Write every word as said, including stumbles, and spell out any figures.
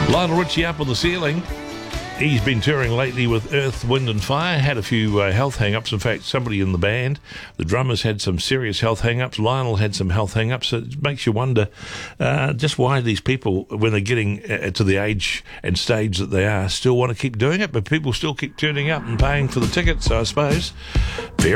Lionel Richie up on the ceiling. He's been touring lately with Earth, Wind and Fire, had a few uh, health hang-ups. In fact, somebody in the band, the drummers, had some serious health hang-ups. Lionel had some health hang-ups. It makes you wonder uh, just why these people, when they're getting uh, to the age and stage that they are, still want to keep doing it, but people still keep turning up and paying for the tickets, I suppose. Very